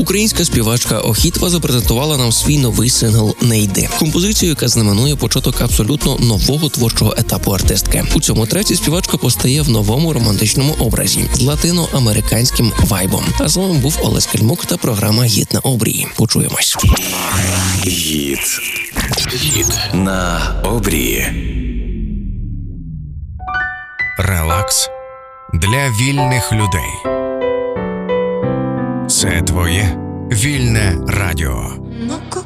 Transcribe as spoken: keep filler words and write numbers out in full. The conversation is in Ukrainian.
Українська співачка Охітва запрезентувала нам свій новий сингл «Не йди». Композицію, яка знаменує початок абсолютно нового творчого етапу артистки. У цьому треці співачка постає в новому романтичному образі з латиноамериканським вайбом. А з вами був Олесь Кельмук та програма «Гіт на обрії». Почуємось. Гіт. Гіт на обрії. Релакс для вільних людей. Це твоє вільне радіо. No